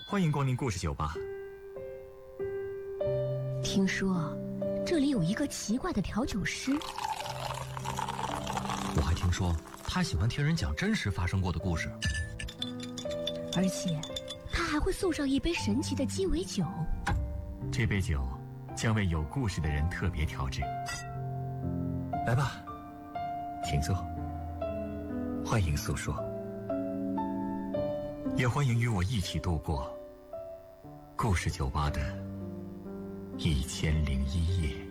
欢迎光临故事酒吧。 听说这里有一个奇怪的调酒师， 我还听说他喜欢听人讲真实发生过的故事， 而且他还会送上一杯神奇的鸡尾酒。 这杯酒将为有故事的人特别调制。来吧，请坐，欢迎诉说，也欢迎与我一起度过故事酒吧的1001夜。